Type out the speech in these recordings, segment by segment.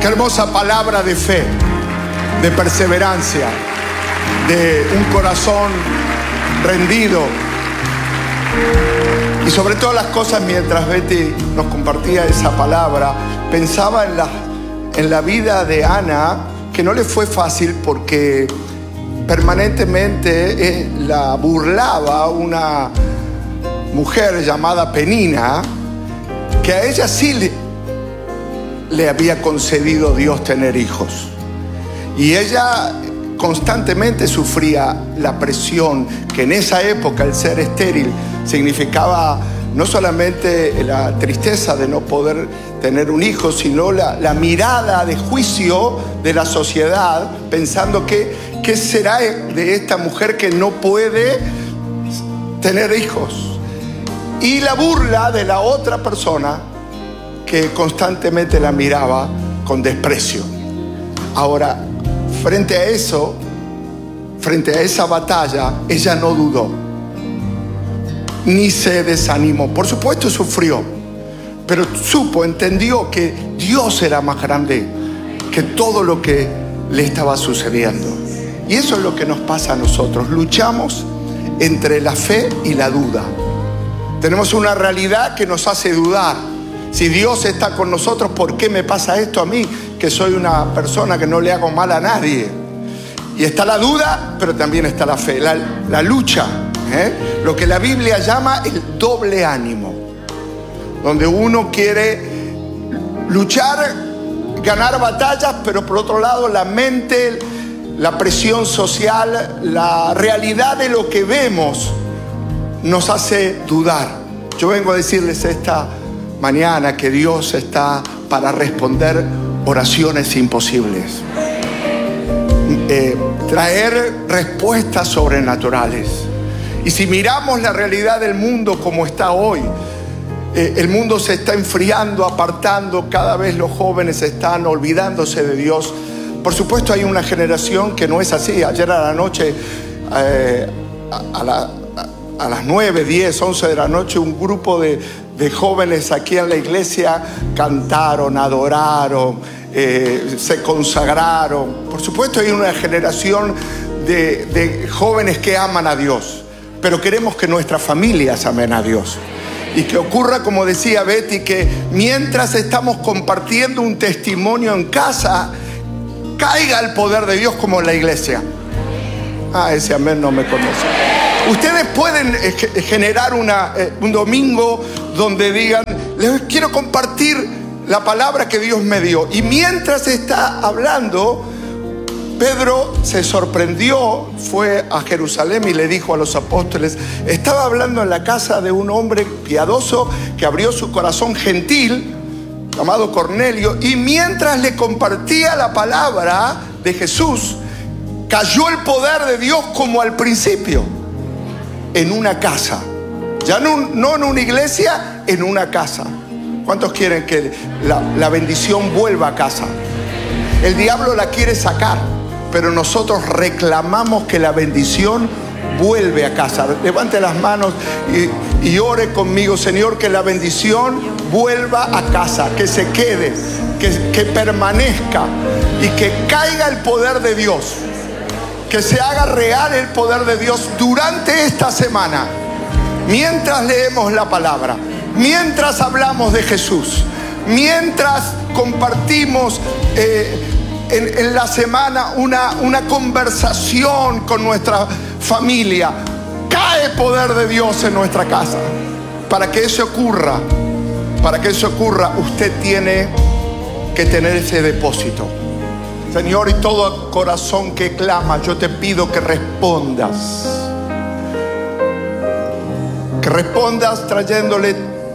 Qué hermosa palabra de fe, de perseverancia, de un corazón rendido. Y sobre todas las cosas, mientras Betty nos compartía esa palabra, pensaba en la vida de Ana, que no le fue fácil porque permanentemente la burlaba una mujer llamada Penina, que a ella sí le había concedido Dios tener hijos. Y ella constantemente sufría la presión, que en esa época el ser estéril significaba no solamente la tristeza de no poder tener un hijo, sino la mirada de juicio de la sociedad, pensando que ¿qué será de esta mujer que no puede tener hijos? Y la burla de la otra persona que constantemente la miraba con desprecio. Ahora, frente a eso, frente a esa batalla, ella no dudó, ni se desanimó. Por supuesto sufrió, pero entendió que Dios era más grande que todo lo que le estaba sucediendo. Y eso es lo que nos pasa a nosotros. Luchamos entre la fe y la duda. Tenemos una realidad que nos hace dudar. Si Dios está con nosotros, ¿por qué me pasa esto a mí, que soy una persona que no le hago mal a nadie? Y está la duda, pero también está la fe, la lucha, lo que la Biblia llama el doble ánimo, donde uno quiere luchar, ganar batallas, pero por otro lado la mente, la presión social, la realidad de lo que vemos nos hace dudar. Yo vengo a decirles esta mañana que Dios está para responder oraciones imposibles, traer respuestas sobrenaturales. Y si miramos la realidad del mundo como está hoy, el mundo se está enfriando, apartando, cada vez los jóvenes están olvidándose de Dios. Por supuesto hay una generación que no es así. Ayer a la noche, a las 9, 10, 11 de la noche, un grupo de jóvenes aquí en la iglesia cantaron, adoraron, se consagraron. Por supuesto hay una generación de jóvenes que aman a Dios, pero queremos que nuestras familias amen a Dios. Y que ocurra, como decía Betty, que mientras estamos compartiendo un testimonio en casa, caiga el poder de Dios como en la iglesia. Ese amén no me conoce. Ustedes pueden generar un domingo donde digan: les quiero compartir la palabra que Dios me dio. Y mientras está hablando, Pedro se sorprendió, fue a Jerusalén y le dijo a los apóstoles, estaba hablando en la casa de un hombre piadoso que abrió su corazón gentil, llamado Cornelio, y mientras le compartía la palabra de Jesús, cayó el poder de Dios como al principio, en una casa. Ya no en una iglesia, en una casa. ¿Cuántos quieren que la bendición vuelva a casa? El diablo la quiere sacar, pero nosotros reclamamos que la bendición vuelve a casa. Levante las manos y ore conmigo: Señor, que la bendición vuelva a casa, que se quede, que permanezca y que caiga el poder de Dios, que se haga real el poder de Dios durante esta semana, mientras leemos la palabra, mientras hablamos de Jesús, mientras compartimos en la semana una conversación con nuestra familia. Cae poder de Dios en nuestra casa. Para que eso ocurra, usted tiene que tener ese depósito. Señor, y todo corazón que clama, yo te pido que respondas. Que respondas trayéndole,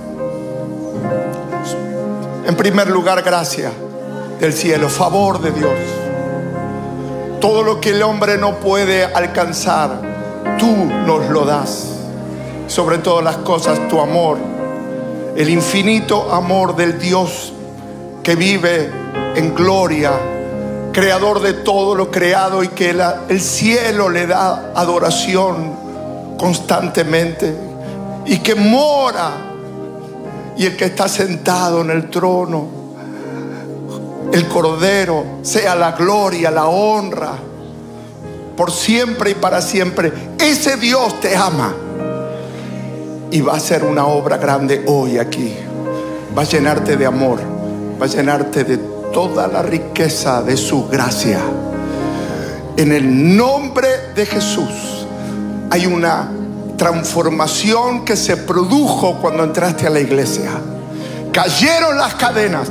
en primer lugar, gracia del cielo, favor de Dios. Todo lo que el hombre no puede alcanzar, tú nos lo das. Sobre todas las cosas, tu amor, el infinito amor del Dios que vive en gloria, creador de todo lo creado, y que el cielo le da adoración constantemente, y que mora, y el que está sentado en el trono el Cordero, sea la gloria, la honra, por siempre y para siempre. Ese Dios te ama y va a hacer una obra grande hoy aquí. Va a llenarte de amor, va a llenarte de toda la riqueza de su gracia. En el nombre de Jesús hay una transformación que se produjo cuando entraste a la iglesia. Cayeron las cadenas.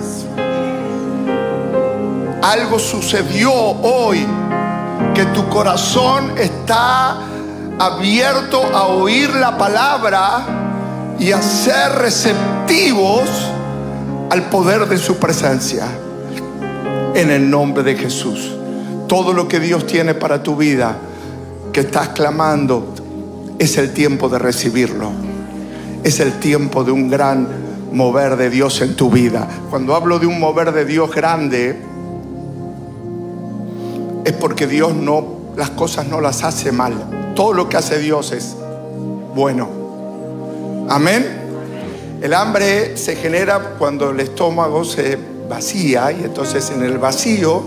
Algo sucedió hoy, que tu corazón está abierto a oír la palabra y a ser receptivos al poder de su presencia. En el nombre de Jesús, todo lo que Dios tiene para tu vida, que estás clamando, es el tiempo de recibirlo. Es el tiempo de un gran mover de Dios en tu vida. Cuando hablo de un mover de Dios grande, es porque Dios las cosas no las hace mal. Todo lo que hace Dios es bueno. Amén. El hambre se genera cuando el estómago se vacía, y entonces en el vacío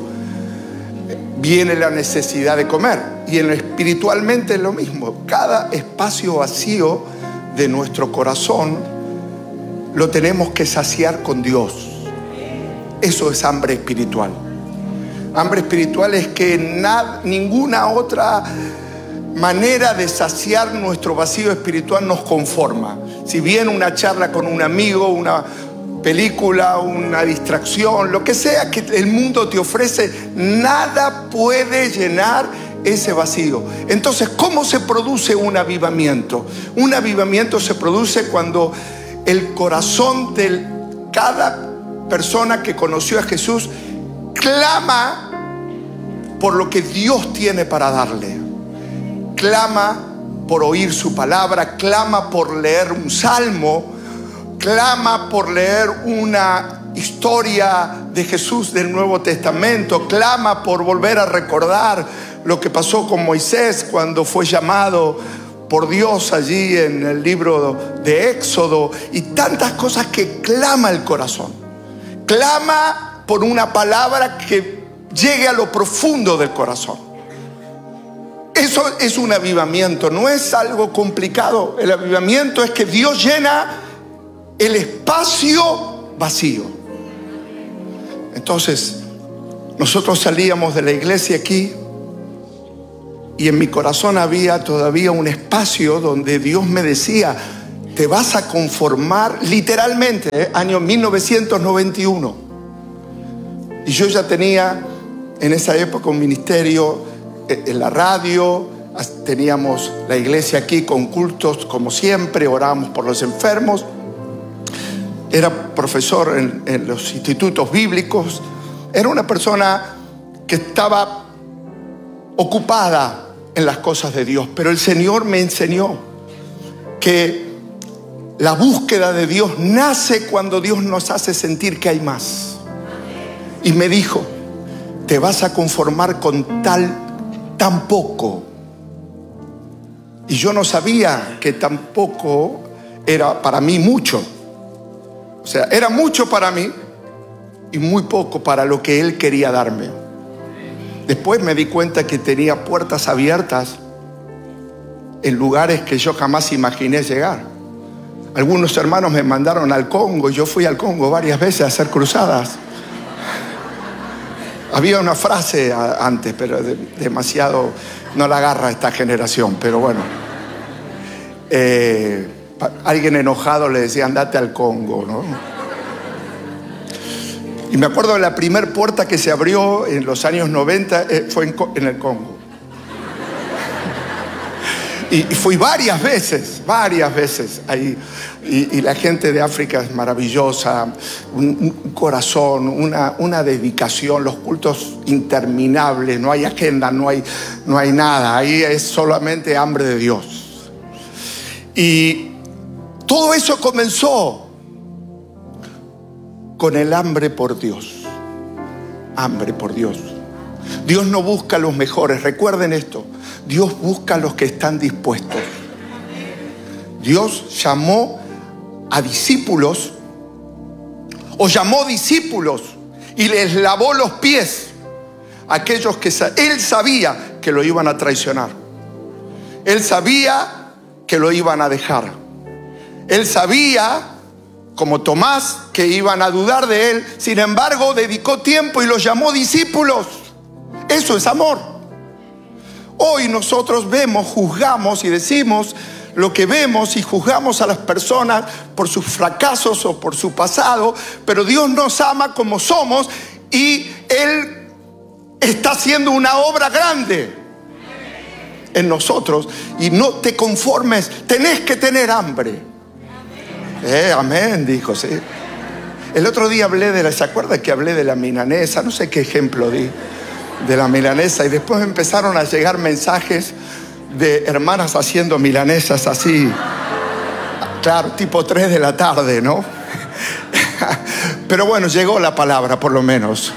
viene la necesidad de comer. Y espiritualmente es lo mismo. Cada espacio vacío de nuestro corazón lo tenemos que saciar con Dios. Eso es hambre espiritual. Hambre espiritual es que ninguna otra manera de saciar nuestro vacío espiritual nos conforma. Si bien una charla con un amigo, una película, una distracción, lo que sea que el mundo te ofrece, nada puede llenar ese vacío. Entonces, ¿cómo se produce un avivamiento? Un avivamiento se produce cuando el corazón de cada persona que conoció a Jesús clama por lo que Dios tiene para darle. Clama por oír su palabra, clama por leer un salmo, clama por leer una historia de Jesús del Nuevo Testamento, clama por volver a recordar lo que pasó con Moisés cuando fue llamado por Dios allí en el libro de Éxodo, y tantas cosas que clama el corazón. Clama por una palabra que llegue a lo profundo del corazón. Eso es un avivamiento, no es algo complicado. El avivamiento es que Dios llena el espacio vacío. Entonces, nosotros salíamos de la iglesia aquí y en mi corazón había todavía un espacio donde Dios me decía: te vas a conformar, literalmente, año 1991. Y yo ya tenía en esa época un ministerio en la radio, teníamos la iglesia aquí con cultos como siempre, orábamos por los enfermos. Era profesor en los institutos bíblicos. Era una persona que estaba ocupada en las cosas de Dios. Pero el Señor me enseñó que la búsqueda de Dios nace cuando Dios nos hace sentir que hay más. Y me dijo: te vas a conformar con tan poco. Y yo no sabía que tan poco era para mí mucho. O sea, era mucho para mí y muy poco para lo que Él quería darme. Después me di cuenta que tenía puertas abiertas en lugares que yo jamás imaginé llegar. Algunos hermanos me mandaron al Congo. Yo fui al Congo varias veces a hacer cruzadas. Había una frase antes, pero demasiado no la agarra esta generación, pero bueno. Alguien enojado le decía: andate al Congo, ¿no? Y me acuerdo de la primera puerta que se abrió en los años 90, fue en el Congo. Y fui varias veces ahí. Y la gente de África es maravillosa, un corazón, una dedicación, los cultos interminables, no hay agenda, no hay nada. Ahí es solamente hambre de Dios. Y todo eso comenzó con el hambre por Dios. Hambre por Dios. Dios no busca a los mejores, recuerden esto. Dios busca a los que están dispuestos. Dios llamó a discípulos, o llamó discípulos y les lavó los pies a aquellos que él sabía que lo iban a traicionar. Él sabía que lo iban a dejar. Él sabía, como Tomás, que iban a dudar de él. Sin embargo, dedicó tiempo y los llamó discípulos. Eso es amor. Hoy nosotros vemos, juzgamos y decimos lo que vemos y juzgamos a las personas por sus fracasos o por su pasado, pero Dios nos ama como somos y Él está haciendo una obra grande en nosotros. Y no te conformes, tenés que tener hambre. Amén, dijo, sí. El otro día ¿se acuerda que hablé de la milanesa? No sé qué ejemplo di de la milanesa, y después empezaron a llegar mensajes de hermanas haciendo milanesas así, claro, tipo 3 de la tarde, ¿no? Pero bueno, llegó la palabra por lo menos.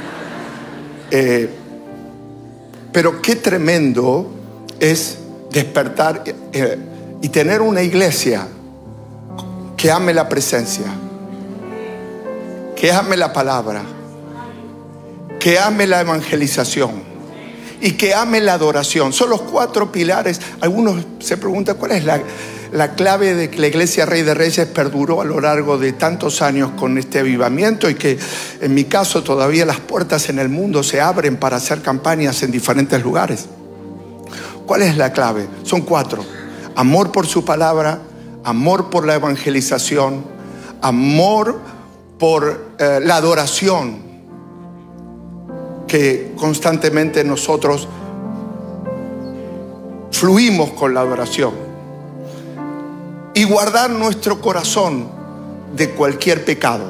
Pero qué tremendo es despertar y tener una iglesia que ame la presencia, que ame la palabra, que ame la evangelización y que ame la adoración. Son los 4 pilares. Algunos se preguntan cuál es la clave de que la iglesia Rey de Reyes perduró a lo largo de tantos años con este avivamiento, y que en mi caso todavía las puertas en el mundo se abren para hacer campañas en diferentes lugares. ¿Cuál es la clave? Son 4. Amor por su palabra, amor por la evangelización, amor por la adoración, que constantemente nosotros fluimos con la adoración, y guardar nuestro corazón de cualquier pecado.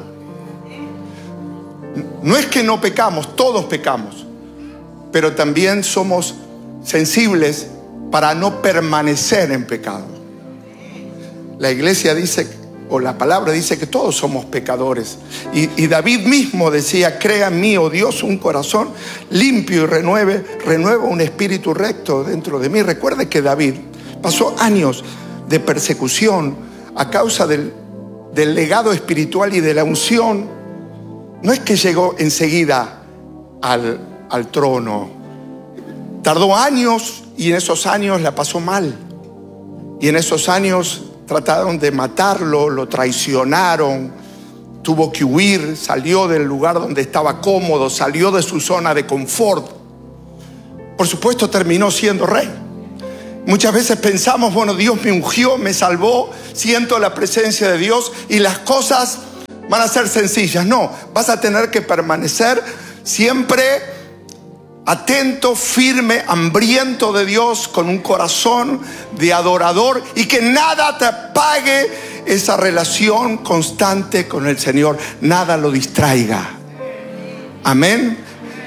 No es que no pecamos, todos pecamos, pero también somos sensibles para no permanecer en pecado. La iglesia dice, o la palabra dice, que todos somos pecadores. Y David mismo decía: crea en mí, oh Dios, un corazón limpio y renueva un espíritu recto dentro de mí. Recuerde que David pasó años de persecución a causa del legado espiritual y de la unción. No es que llegó enseguida al trono. Tardó años, y en esos años la pasó mal. Y en esos años trataron de matarlo, lo traicionaron, tuvo que huir, salió del lugar donde estaba cómodo, salió de su zona de confort. Por supuesto, terminó siendo rey. Muchas veces pensamos, bueno, Dios me ungió, me salvó, siento la presencia de Dios y las cosas van a ser sencillas. No, vas a tener que permanecer siempre atento, firme, hambriento de Dios, con un corazón de adorador, y que nada te apague esa relación constante con el Señor, nada lo distraiga. Amén.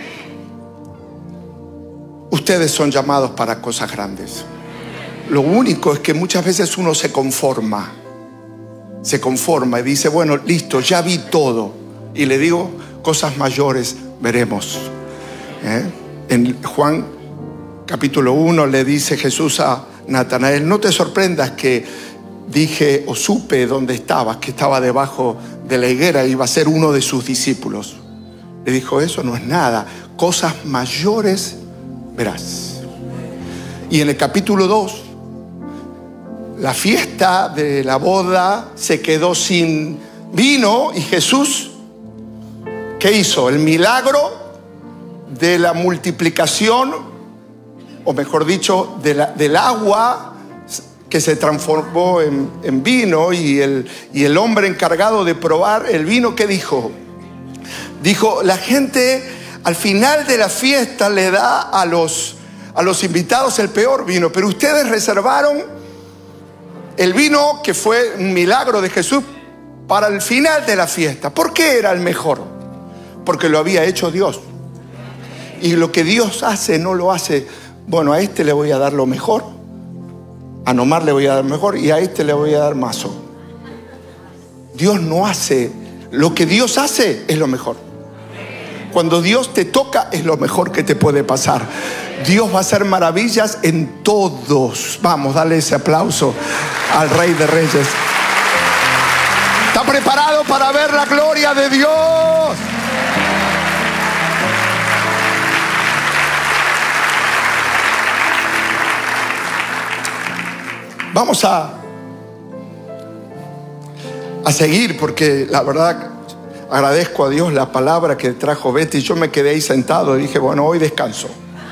Ustedes son llamados para cosas grandes. Lo único es que muchas veces uno se conforma y dice: bueno, listo, ya vi todo. Y le digo, cosas mayores veremos. En Juan capítulo 1 le dice Jesús a Natanael: no te sorprendas que dije o supe dónde estabas, que estaba debajo de la higuera, iba a ser uno de sus discípulos. Le dijo: eso no es nada, cosas mayores verás. Y en el capítulo 2, la fiesta de la boda se quedó sin vino, y Jesús, ¿qué hizo? El milagro de la multiplicación, o mejor dicho, del agua que se transformó en vino, y el hombre encargado de probar el vino, ¿qué dijo? Dijo: la gente al final de la fiesta le da a los invitados el peor vino, pero ustedes reservaron el vino que fue un milagro de Jesús para el final de la fiesta. ¿Por qué era el mejor? Porque lo había hecho Dios. Y lo que Dios hace no lo hace, bueno, a este le voy a dar lo mejor, a Nomar le voy a dar mejor, y a este le voy a dar mazo. Dios no hace, lo que Dios hace es lo mejor. Cuando Dios te toca es lo mejor que te puede pasar. Dios va a hacer maravillas en todos. Vamos, dale ese aplauso al Rey de Reyes. ¿Está preparado para ver la gloria de Dios? Vamos a seguir, porque la verdad agradezco a Dios la palabra que trajo Betty. Yo me quedé ahí sentado y dije, bueno, hoy descanso.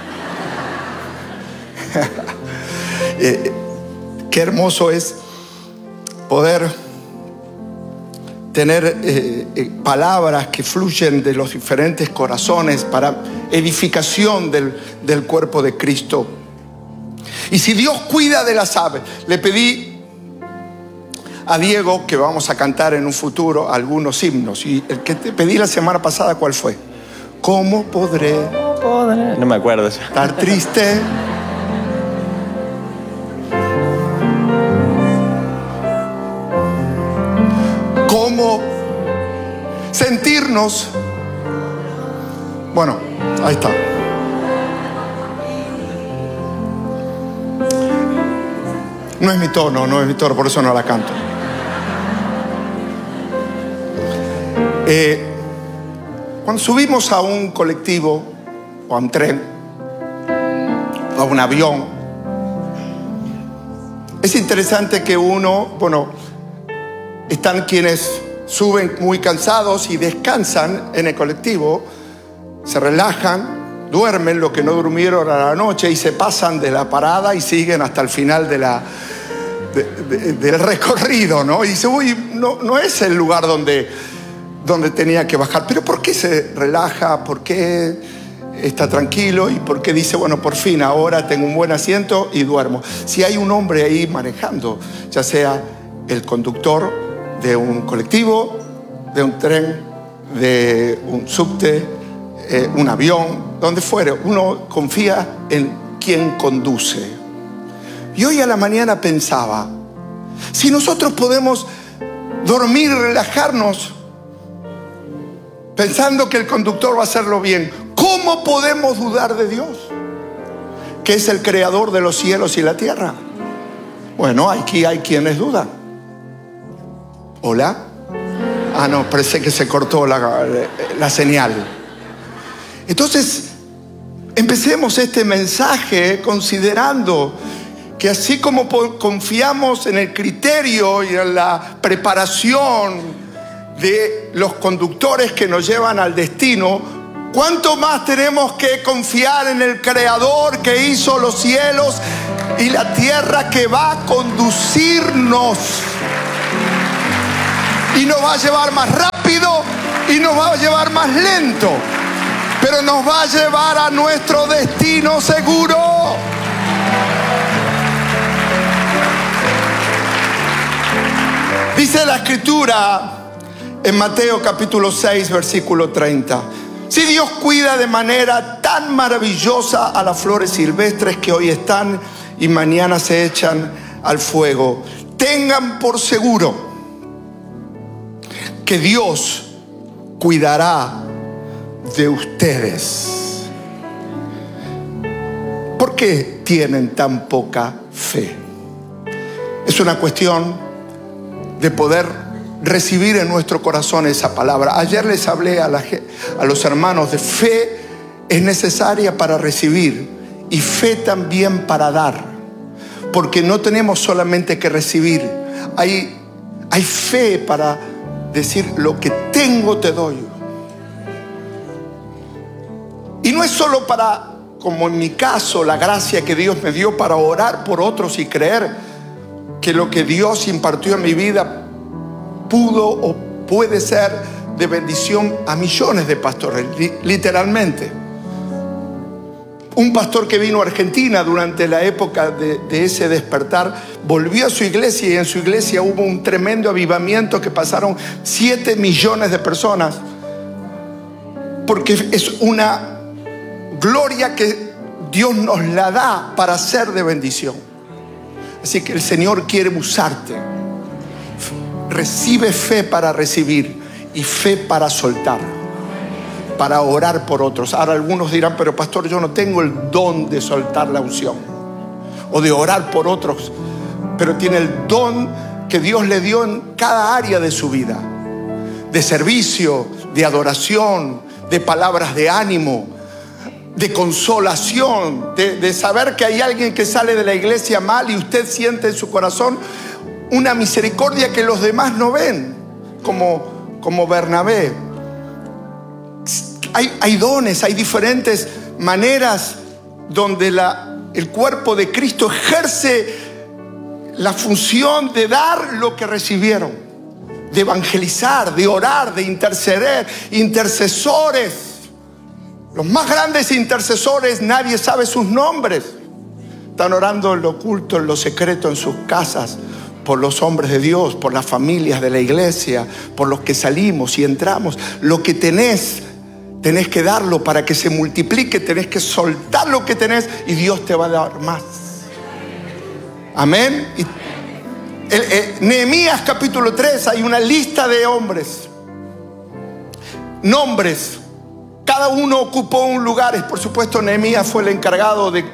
Qué hermoso es poder tener palabras que fluyen de los diferentes corazones para edificación del cuerpo de Cristo. Y si Dios cuida de las aves, le pedí a Diego que vamos a cantar en un futuro algunos himnos. Y el que te pedí la semana pasada, ¿cuál fue? ¿Cómo podré? No me acuerdo. Estar triste. ¿Cómo sentirnos? Bueno, ahí está. No es mi tono, por eso no la canto. Cuando subimos a un colectivo o a un tren o a un avión, es interesante que están quienes suben muy cansados y descansan en el colectivo, se relajan, duermen lo que no durmieron a la noche y se pasan de la parada y siguen hasta el final del recorrido, ¿no? Y dice, uy, no es el lugar donde tenía que bajar. Pero ¿por qué se relaja? ¿Por qué está tranquilo? ¿Y por qué dice, bueno, por fin ahora tengo un buen asiento y duermo? Si hay un hombre ahí manejando, ya sea el conductor de un colectivo, de un tren, de un subte, un avión, donde fuere, uno confía en quien conduce. Y hoy a la mañana pensaba, si nosotros podemos dormir, relajarnos, pensando que el conductor va a hacerlo bien, ¿cómo podemos dudar de Dios, que es el creador de los cielos y la tierra? Bueno, aquí hay quienes dudan. ¿Hola? Ah, no, parece que se cortó la señal. Entonces, empecemos este mensaje considerando que así como confiamos en el criterio y en la preparación de los conductores que nos llevan al destino, ¿cuánto más tenemos que confiar en el Creador que hizo los cielos y la tierra, que va a conducirnos? Y nos va a llevar más rápido y nos va a llevar más lento, pero nos va a llevar a nuestro destino seguro. Dice la Escritura en Mateo capítulo 6, versículo 30. Si Dios cuida de manera tan maravillosa a las flores silvestres que hoy están y mañana se echan al fuego, tengan por seguro que Dios cuidará de ustedes. ¿Por qué tienen tan poca fe? Es una cuestión de poder recibir en nuestro corazón esa palabra. Ayer les hablé a los hermanos de fe. Es necesaria para recibir y fe también para dar, porque no tenemos solamente que recibir. Hay fe para decir, lo que tengo te doy. Y no es solo para, como en mi caso, la gracia que Dios me dio para orar por otros y creer que lo que Dios impartió en mi vida pudo o puede ser de bendición a millones de pastores, literalmente. Un pastor que vino a Argentina durante la época de ese despertar, volvió a su iglesia y en su iglesia hubo un tremendo avivamiento que pasaron 7 millones de personas, porque es una gloria que Dios nos la da para ser de bendición. Así que el Señor quiere usarte. Recibe fe para recibir y fe para soltar, para orar por otros. Ahora algunos dirán, pero pastor, yo no tengo el don de soltar la unción o de orar por otros, pero tiene el don que Dios le dio en cada área de su vida, de servicio, de adoración, de palabras de ánimo, de consolación, de saber que hay alguien que sale de la iglesia mal y usted siente en su corazón una misericordia que los demás no ven, como Bernabé. Hay dones, hay diferentes maneras donde el cuerpo de Cristo ejerce la función de dar lo que recibieron, de evangelizar, de orar, de interceder. Intercesores, los más grandes intercesores, nadie sabe sus nombres. Están orando en lo oculto, en lo secreto, en sus casas, por los hombres de Dios, por las familias de la iglesia, por los que salimos y entramos. Lo que tenés que darlo para que se multiplique. Tenés que soltar lo que tenés y Dios te va a dar más. Amén. Nehemías capítulo 3 hay una lista de hombres, nombres. Cada uno ocupó un lugar. Por supuesto, Nehemías fue el encargado de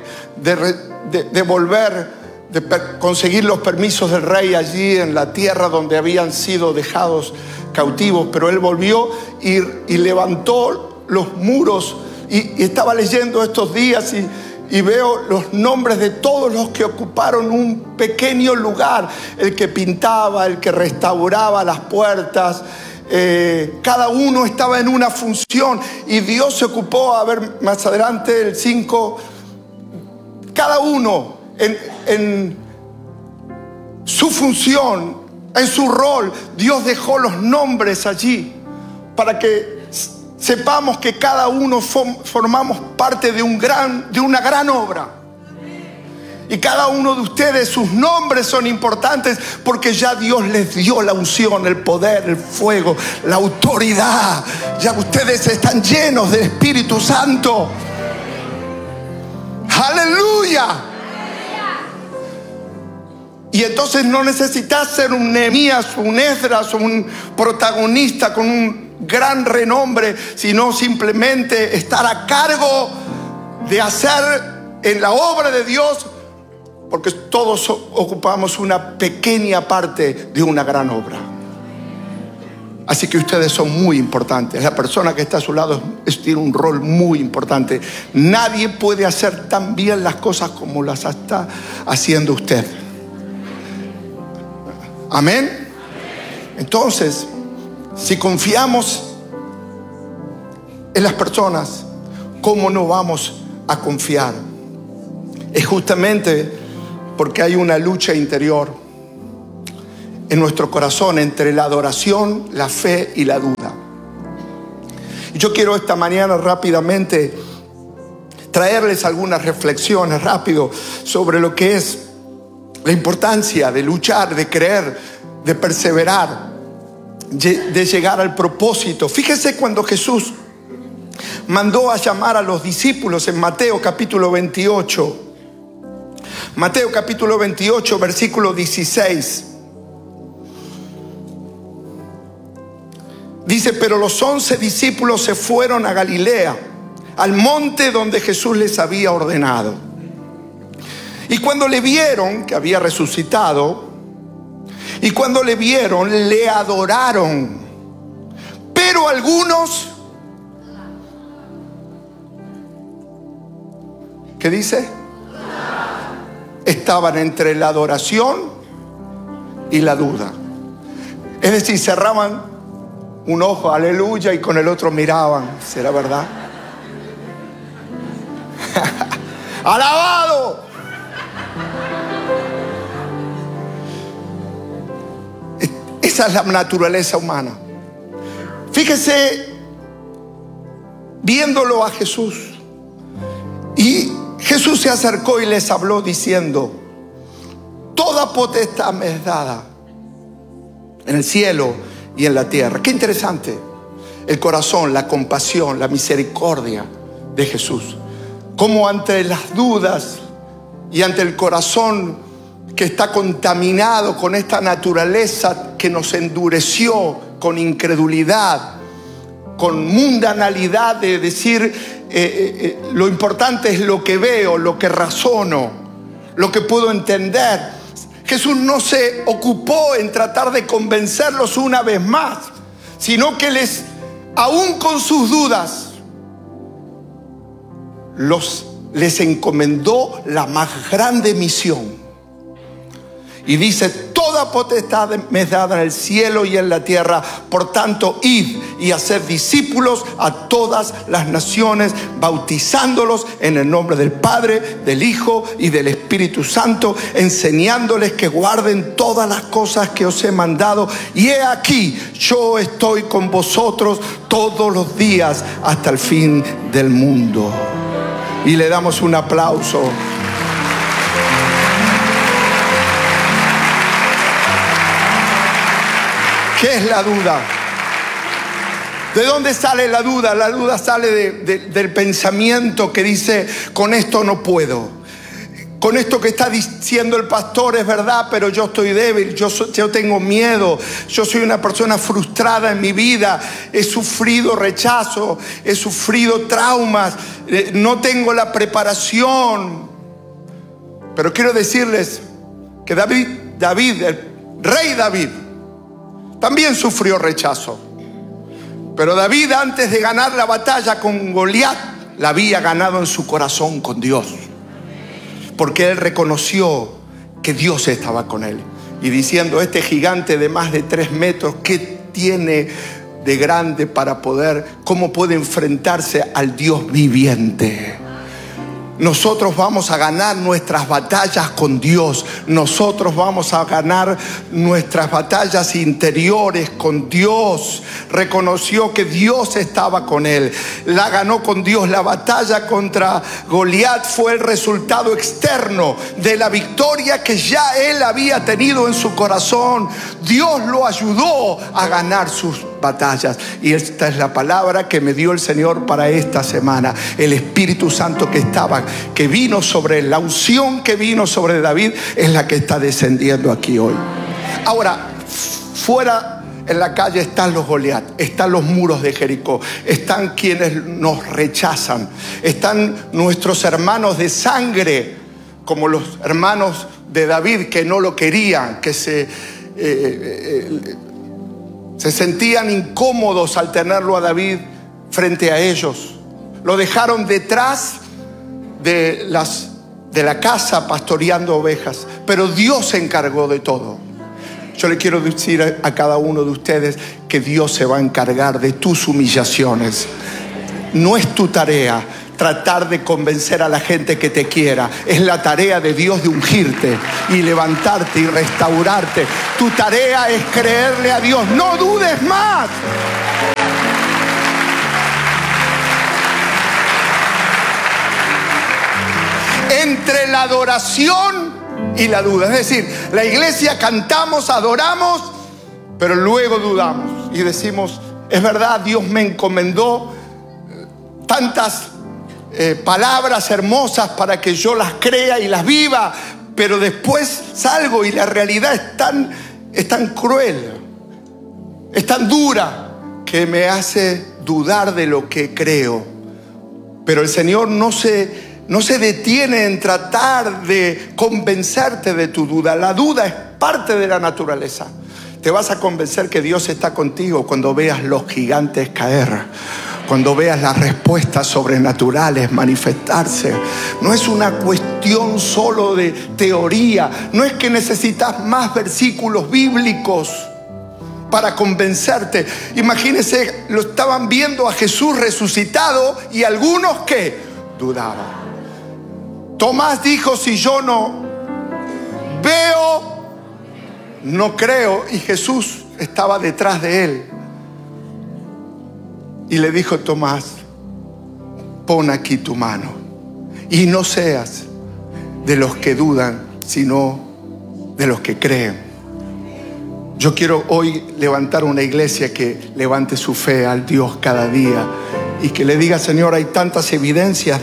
conseguir los permisos del rey allí en la tierra donde habían sido dejados cautivos. Pero él volvió y levantó los muros. Y estaba leyendo estos días y veo los nombres de todos los que ocuparon un pequeño lugar. El que pintaba, el que restauraba las puertas. Cada uno estaba en una función y Dios se ocupó, a ver más adelante el 5, cada uno en su función, en su rol. Dios dejó los nombres allí para que sepamos que cada uno formamos parte de una gran obra. Y cada uno de ustedes, sus nombres son importantes porque ya Dios les dio la unción, el poder, el fuego, la autoridad. Ya ustedes están llenos del Espíritu Santo. ¡Aleluya! Y entonces no necesitas ser un Nehemías, un Esdras, un protagonista con un gran renombre, sino simplemente estar a cargo de hacer en la obra de Dios, porque todos ocupamos una pequeña parte de una gran obra. Así que ustedes son muy importantes. La persona que está a su lado tiene un rol muy importante. Nadie puede hacer tan bien las cosas como las está haciendo usted. Amén. Entonces, si confiamos en las personas, ¿cómo no vamos a confiar? Es justamente porque hay una lucha interior en nuestro corazón entre la adoración, la fe y la duda. Yo quiero esta mañana rápidamente traerles algunas reflexiones rápido sobre lo que es la importancia de luchar, de creer, de perseverar, de llegar al propósito. Fíjese cuando Jesús mandó a llamar a los discípulos en Mateo capítulo 28. Mateo capítulo 28, versículo 16. Dice: pero los 11 discípulos se fueron a Galilea, al monte donde Jesús les había ordenado. Y cuando le vieron que había resucitado, y cuando le vieron, le adoraron. Pero algunos, ¿qué dice? Estaban entre la adoración y la duda. Es decir, cerraban un ojo, aleluya, y con el otro miraban. ¿Será verdad? ¡Alabado! Esa es la naturaleza humana. Fíjese, viéndolo a Jesús, y Jesús se acercó y les habló diciendo: toda potestad me es dada en el cielo y en la tierra. Qué interesante el corazón, la compasión, la misericordia de Jesús. Como ante las dudas y ante el corazón que está contaminado con esta naturaleza que nos endureció con incredulidad, con mundanalidad de decir lo importante es lo que veo, lo que razono, lo que puedo entender. Jesús no se ocupó en tratar de convencerlos una vez más, sino que aún con sus dudas, les encomendó la más grande misión. Y dice: toda potestad me es dada en el cielo y en la tierra. Por tanto, id y haced discípulos a todas las naciones, bautizándolos en el nombre del Padre, del Hijo y del Espíritu Santo, enseñándoles que guarden todas las cosas que os he mandado. Y he aquí, yo estoy con vosotros todos los días hasta el fin del mundo. Y le damos un aplauso. ¿Qué es la duda? ¿De dónde sale la duda? La duda sale del pensamiento que dice: con esto no puedo. Con esto que está diciendo el pastor es verdad, pero yo estoy débil, yo tengo miedo, yo soy una persona frustrada en mi vida, he sufrido rechazo, he sufrido traumas, no tengo la preparación. Pero quiero decirles que David, el rey David, también sufrió rechazo. Pero David, antes de ganar la batalla con Goliat, la había ganado en su corazón con Dios. Porque él reconoció que Dios estaba con él. Y diciendo: este gigante de más de 3 metros, ¿qué tiene de grande para poder? ¿Cómo puede enfrentarse al Dios viviente? Nosotros vamos a ganar nuestras batallas con Dios. Nosotros vamos a ganar nuestras batallas interiores con Dios. Reconoció que Dios estaba con él. La ganó con Dios. La batalla contra Goliat fue el resultado externo de la victoria que ya él había tenido en su corazón. Dios lo ayudó a ganar sus batallas. Y esta es la palabra que me dio el Señor para esta semana. El Espíritu Santo que vino sobre él, la unción que vino sobre David, es la que está descendiendo aquí hoy. Ahora, fuera en la calle están los Goliat, están los muros de Jericó, están quienes nos rechazan, están nuestros hermanos de sangre, como los hermanos de David, que no lo querían, que se sentían incómodos al tenerlo a David frente a ellos. Lo dejaron detrás de la casa pastoreando ovejas, pero Dios se encargó de todo. Yo le quiero decir a cada uno de ustedes que Dios se va a encargar de tus humillaciones. No es tu tarea tratar de convencer a la gente que te quiera. Es la tarea de Dios de ungirte y levantarte y restaurarte. Tu tarea es creerle a Dios. No dudes más. Entre la adoración y la duda. Es decir, la iglesia cantamos, adoramos, pero luego dudamos y decimos: es verdad, Dios me encomendó tantas palabras hermosas para que yo las crea y las viva, pero después salgo y la realidad es tan cruel, es tan dura, que me hace dudar de lo que creo. Pero el Señor no se detiene en tratar de convencerte de tu duda. La duda es parte de la naturaleza. Te vas a convencer que Dios está contigo cuando veas los gigantes caer, cuando veas las respuestas sobrenaturales manifestarse. No es una cuestión solo de teoría. No es que necesitas más versículos bíblicos para convencerte. Imagínense, lo estaban viendo a Jesús resucitado y algunos que dudaban. Tomás dijo: si yo no veo, no creo. Y Jesús estaba detrás de él y le dijo: Tomás, pon aquí tu mano y no seas de los que dudan, sino de los que creen. Yo quiero hoy levantar una iglesia que levante su fe al Dios cada día y que le diga: Señor, hay tantas evidencias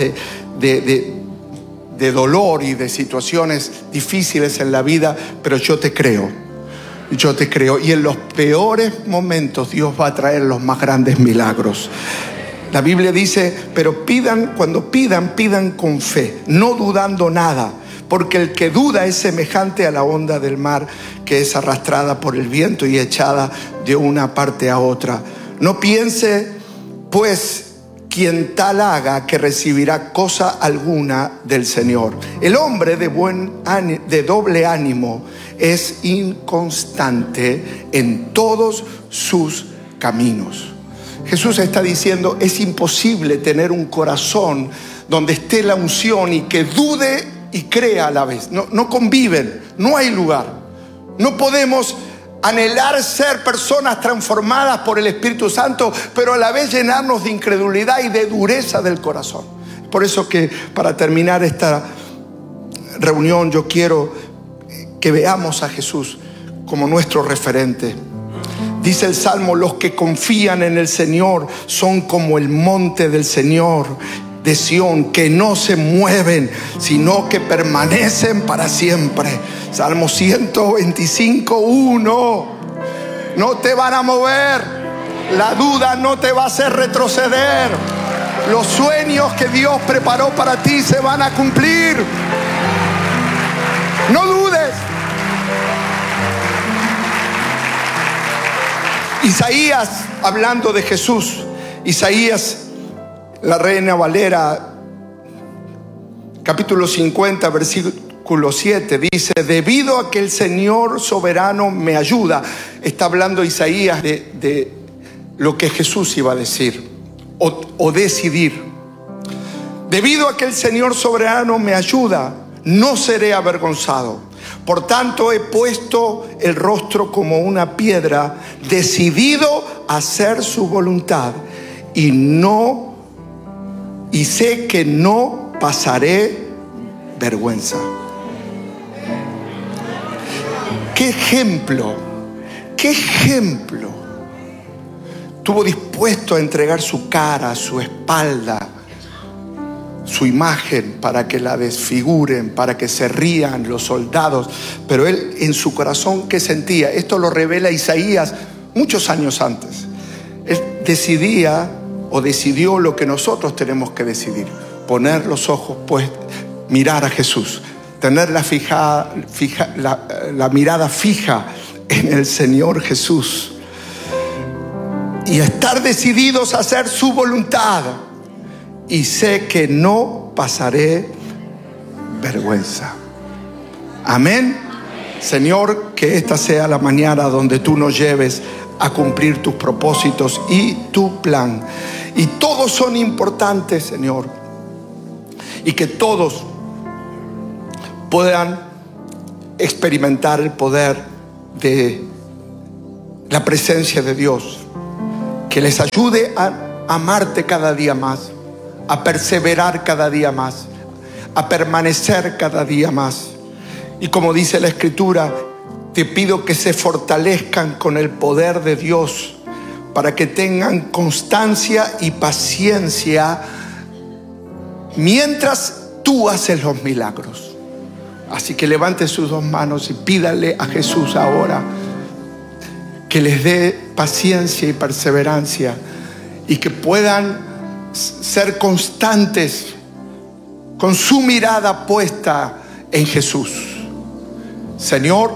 de dolor y de situaciones difíciles en la vida, pero yo te creo. Yo te creo. Y en los peores momentos Dios va a traer los más grandes milagros. La Biblia dice: pero cuando pidan con fe, no dudando nada, porque el que duda es semejante a la onda del mar, que es arrastrada por el viento y echada de una parte a otra. No piense pues quien tal haga que recibirá cosa alguna del Señor. El hombre de doble ánimo es inconstante en todos sus caminos. Jesús está diciendo, es imposible tener un corazón donde esté la unción y que dude y crea a la vez. No conviven, no hay lugar. No podemos anhelar ser personas transformadas por el Espíritu Santo, pero a la vez llenarnos de incredulidad y de dureza del corazón. Por eso que para terminar esta reunión yo quiero que veamos a Jesús como nuestro referente. Dice el Salmo, los que confían en el Señor son como el monte del Señor de Sión, que no se mueven, sino que permanecen para siempre. Salmo 125:1. No te van a mover, la duda no te va a hacer retroceder. Los sueños que Dios preparó para ti se van a cumplir. No dudes. Isaías, hablando de Jesús, Isaías, la Reina Valera, capítulo 50, versículo 7, dice, debido a que el Señor soberano me ayuda. Está hablando Isaías de lo que Jesús iba a decir o decidir. Debido a que el Señor soberano me ayuda, no seré avergonzado. Por tanto, he puesto el rostro como una piedra, decidido a hacer su voluntad, y sé que no pasaré vergüenza. ¿Qué ejemplo? ¿Qué ejemplo? Estuvo dispuesto a entregar su cara, su espalda, su imagen para que la desfiguren, para que se rían los soldados. Pero él en su corazón, ¿qué sentía? Esto lo revela Isaías muchos años antes. Él decidió lo que nosotros tenemos que decidir: poner los ojos, pues mirar a Jesús, tener la mirada fija en el Señor Jesús y estar decididos a hacer su voluntad. Y sé que no pasaré vergüenza. Amén. Señor, que esta sea la mañana donde tú nos lleves a cumplir tus propósitos y tu plan. Y todos son importantes, Señor. Y que todos puedan experimentar el poder de la presencia de Dios. Que les ayude a amarte cada día más, a perseverar cada día más, a permanecer cada día más. Y como dice la Escritura, te pido que se fortalezcan con el poder de Dios para que tengan constancia y paciencia mientras tú haces los milagros. Así que levante sus dos manos y pídale a Jesús ahora que les dé paciencia y perseverancia y que puedan ser constantes con su mirada puesta en Jesús. Señor,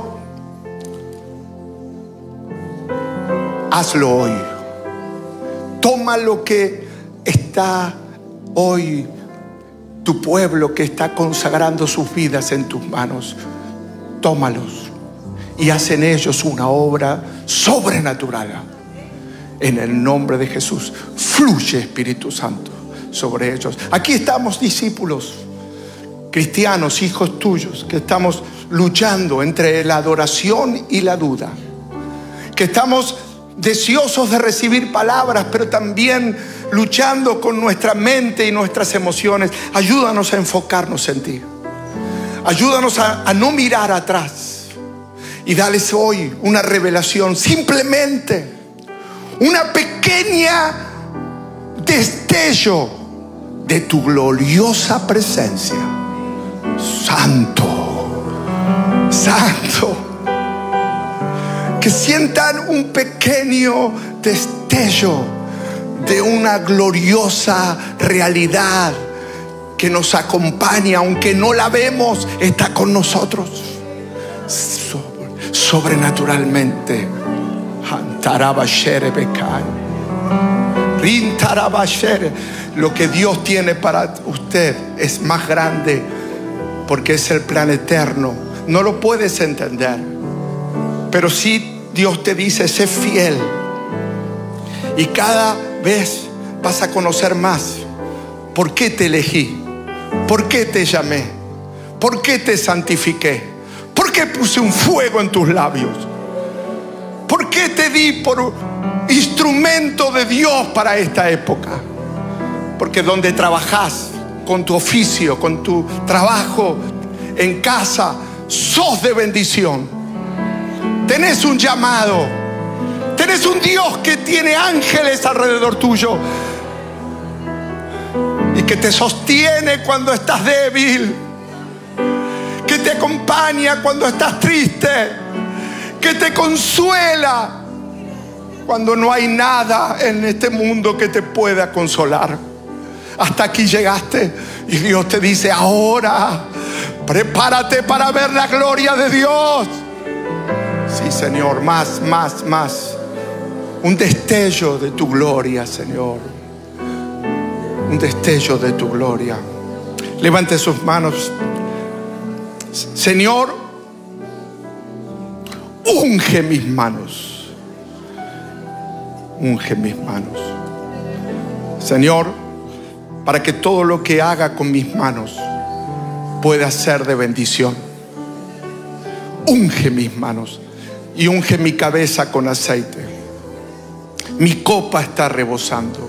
hazlo hoy. Toma lo que está hoy tu pueblo que está consagrando sus vidas en tus manos. Tómalos y haz en ellos una obra sobrenatural. En el nombre de Jesús, fluye Espíritu Santo sobre ellos. Aquí estamos discípulos, cristianos, hijos tuyos, que estamos luchando entre la adoración y la duda. Que estamos deseosos de recibir palabras, pero también luchando con nuestra mente y nuestras emociones. Ayúdanos a enfocarnos en ti. Ayúdanos a no mirar atrás. Y dales hoy una revelación, simplemente una pequeña destello de tu gloriosa presencia. Santo, santo. Que sientan un pequeño destello de una gloriosa realidad que nos acompaña, aunque no la vemos, está con nosotros sobrenaturalmente. Lo que Dios tiene para usted es más grande, porque es el plan eterno. No lo puedes entender, pero sí Dios te dice: sé fiel, y cada vez vas a conocer más por qué te elegí, por qué te llamé, por qué te santifiqué, por qué puse un fuego en tus labios, por qué te di por instrumento de Dios para esta época. Porque donde trabajás, con tu oficio, con tu trabajo en casa, sos de bendición. Tenés un llamado, tenés un Dios que tiene ángeles alrededor tuyo y que te sostiene cuando estás débil, que te acompaña cuando estás triste, que te consuela cuando no hay nada en este mundo que te pueda consolar. Hasta aquí llegaste y Dios te dice: ahora prepárate para ver la gloria de Dios. Sí, Señor, más. Un destello de tu gloria, Señor. Un destello de tu gloria. Levante sus manos. Señor, unge mis manos. Unge mis manos, Señor, para que todo lo que haga con mis manos pueda ser de bendición. Unge mis manos y unge mi cabeza con aceite. Mi copa está rebosando.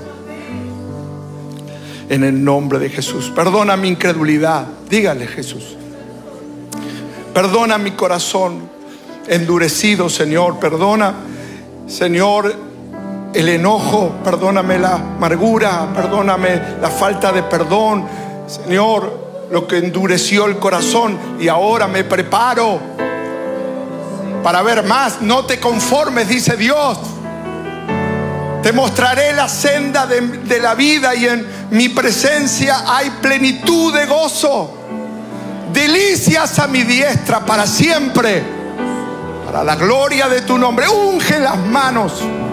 En el nombre de Jesús. Perdona mi incredulidad. Dígale, Jesús. Perdona mi corazón endurecido, Señor. Perdona, Señor, el enojo. Perdóname la amargura. Perdóname la falta de perdón, Señor, lo que endureció el corazón. Y ahora me preparo para ver más. No te conformes, dice Dios. Te mostraré la senda de la vida, y en mi presencia hay plenitud de gozo. Delicias a mi diestra para siempre, para la gloria de tu nombre. Unge las manos.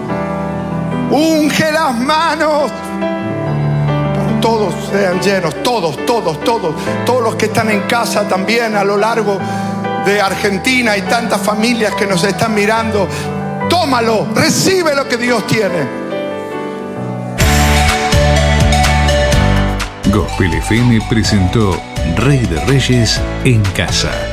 Unge las manos. Para todos sean llenos. Todos los que están en casa también a lo largo de Argentina. Hay tantas familias que nos están mirando. Tómalo, recibe lo que Dios tiene. Gospel FM presentó Rey de Reyes en Casa.